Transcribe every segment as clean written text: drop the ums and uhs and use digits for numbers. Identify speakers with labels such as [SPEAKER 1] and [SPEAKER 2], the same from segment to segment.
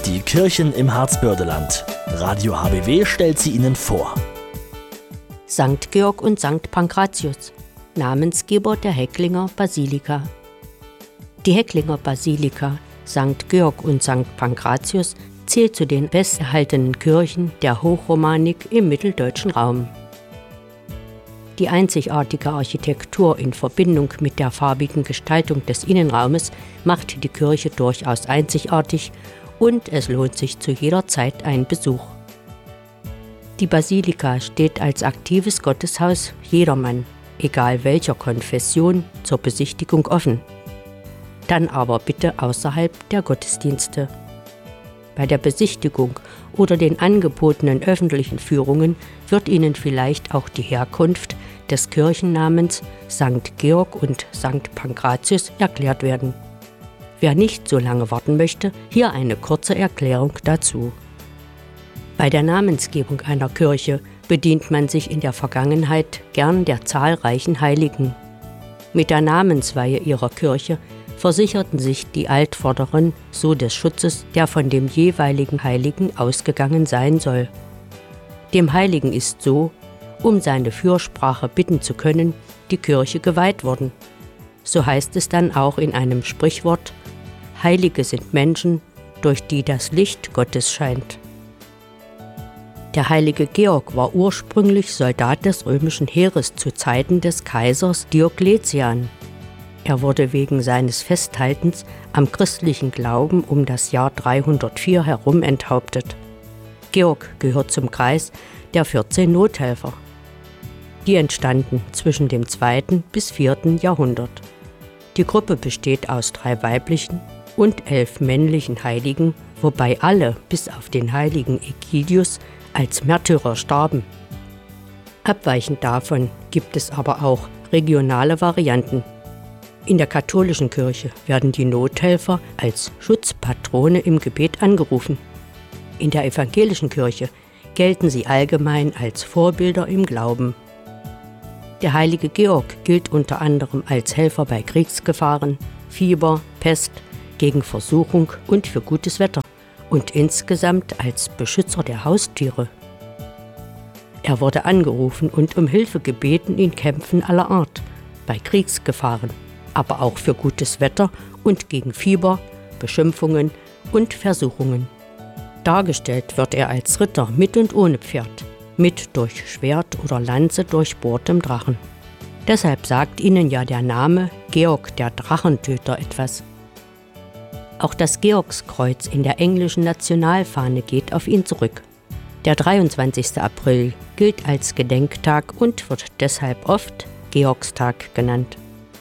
[SPEAKER 1] Die Kirchen im Harzbördeland. Radio HBW stellt sie Ihnen vor.
[SPEAKER 2] St. Georg und St. Pankratius, Namensgeber der Hecklinger Basilika. Die Hecklinger Basilika St. Georg und St. Pankratius zählt zu den besterhaltenen Kirchen der Hochromanik im mitteldeutschen Raum. Die einzigartige Architektur in Verbindung mit der farbigen Gestaltung des Innenraumes macht die Kirche durchaus einzigartig und es lohnt sich zu jeder Zeit ein Besuch. Die Basilika steht als aktives Gotteshaus jedermann, egal welcher Konfession, zur Besichtigung offen. Dann aber bitte außerhalb der Gottesdienste. Bei der Besichtigung oder den angebotenen öffentlichen Führungen wird Ihnen vielleicht auch die Herkunft des Kirchennamens St. Georg und St. Pankratius erklärt werden. Wer nicht so lange warten möchte, hier eine kurze Erklärung dazu. Bei der Namensgebung einer Kirche bedient man sich in der Vergangenheit gern der zahlreichen Heiligen. Mit der Namensweihe ihrer Kirche versicherten sich die Altvorderen so des Schutzes, der von dem jeweiligen Heiligen ausgegangen sein soll. Dem Heiligen ist so, um seine Fürsprache bitten zu können, die Kirche geweiht worden. So heißt es dann auch in einem Sprichwort: Heilige sind Menschen, durch die das Licht Gottes scheint. Der heilige Georg war ursprünglich Soldat des römischen Heeres zu Zeiten des Kaisers Diokletian. Er wurde wegen seines Festhaltens am christlichen Glauben um das Jahr 304 herum enthauptet. Georg gehört zum Kreis der 14 Nothelfer. Die entstanden zwischen dem 2. bis 4. Jahrhundert. Die Gruppe besteht aus 3 weiblichen und 11 männlichen Heiligen, wobei alle bis auf den heiligen Egidius als Märtyrer starben. Abweichend davon gibt es aber auch regionale Varianten. In der katholischen Kirche werden die Nothelfer als Schutzpatrone im Gebet angerufen. In der evangelischen Kirche gelten sie allgemein als Vorbilder im Glauben. Der heilige Georg gilt unter anderem als Helfer bei Kriegsgefahren, Fieber, Pest, gegen Versuchung und für gutes Wetter und insgesamt als Beschützer der Haustiere. Er wurde angerufen und um Hilfe gebeten in Kämpfen aller Art, bei Kriegsgefahren, aber auch für gutes Wetter und gegen Fieber, Beschimpfungen und Versuchungen. Dargestellt wird er als Ritter mit und ohne Pferd, mit durch Schwert oder Lanze durchbohrtem Drachen. Deshalb sagt Ihnen ja der Name Georg der Drachentöter etwas. Auch das Georgskreuz in der englischen Nationalfahne geht auf ihn zurück. Der 23. April gilt als Gedenktag und wird deshalb oft Georgstag genannt.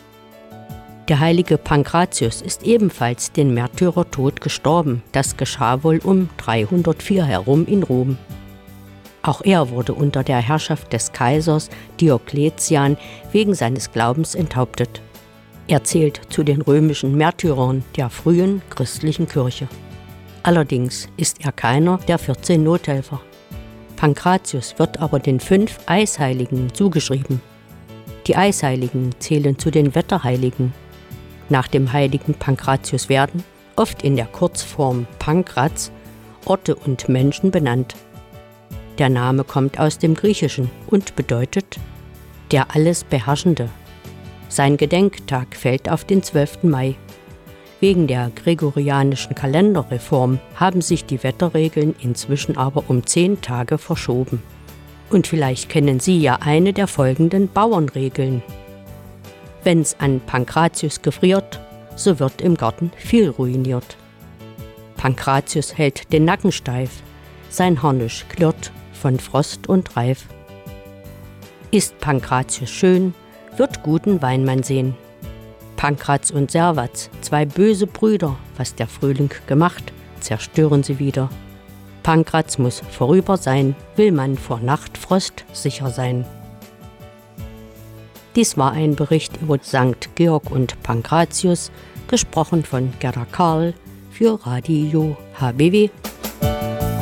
[SPEAKER 2] Der heilige Pankratius ist ebenfalls den Märtyrertod gestorben. Das geschah wohl um 304 herum in Rom. Auch er wurde unter der Herrschaft des Kaisers Diokletian wegen seines Glaubens enthauptet. Er zählt zu den römischen Märtyrern der frühen christlichen Kirche. Allerdings ist er keiner der 14 Nothelfer. Pankratius wird aber den 5 Eisheiligen zugeschrieben. Die Eisheiligen zählen zu den Wetterheiligen. Nach dem heiligen Pankratius werden, oft in der Kurzform Pankraz, Orte und Menschen benannt. Der Name kommt aus dem Griechischen und bedeutet der alles Beherrschende. Sein Gedenktag fällt auf den 12. Mai. Wegen der gregorianischen Kalenderreform haben sich die Wetterregeln inzwischen aber um 10 Tage verschoben. Und vielleicht kennen Sie ja eine der folgenden Bauernregeln. Wenn's an Pankratius gefriert, so wird im Garten viel ruiniert. Pankratius hält den Nacken steif, sein Harnisch klirrt von Frost und Reif. Ist Pankratius schön, wird guten Wein man sehen. Pankraz und Servaz, 2 böse Brüder, was der Frühling gemacht, zerstören sie wieder. Pankraz muss vorüber sein, will man vor Nachtfrost sicher sein. Dies war ein Bericht über St. Georg und Pankratius, gesprochen von Gerda Karl für Radio HBW.